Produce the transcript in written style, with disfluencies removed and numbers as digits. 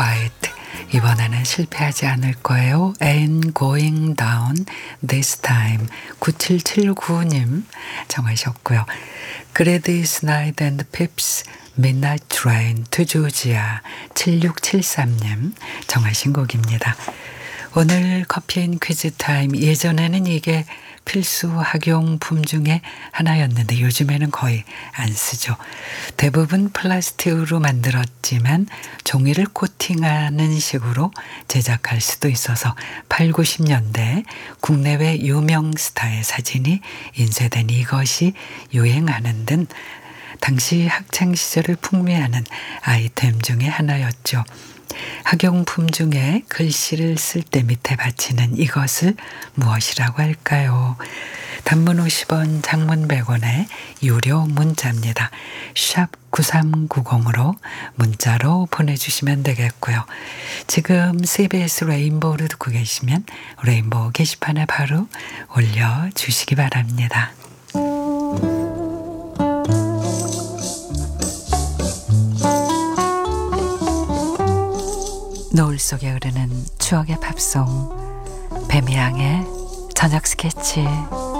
White. 이번에는 실패하지 않을 거예요. Ain't going down this time. 9779님 정하셨고요. Gladys Knight and Pips Midnight Train to Georgia. 7673님 정하신 곡입니다. 오늘 커피앤 퀴즈 타임. 예전에는 이게 필수 학용품 중에 하나였는데 요즘에는 거의 안 쓰죠. 대부분 플라스틱으로 만들었지만 종이를 코팅하는 식으로 제작할 수도 있어서 8, 90년대 국내외 유명 스타의 사진이 인쇄된 이것이 유행하는 등 당시 학창시절을 풍미하는 아이템 중에 하나였죠. 학용품 중에 글씨를 쓸 때 밑에 받치는 이것을 무엇이라고 할까요? 단문 50원, 장문 100원의 유료 문자입니다. 샵 9390으로 문자로 보내주시면 되겠고요. 지금 CBS 레인보우를 듣고 계시면 레인보우 게시판에 바로 올려주시기 바랍니다. 노을 속에 흐르는 추억의 팝송, 배미양의 저녁 스케치.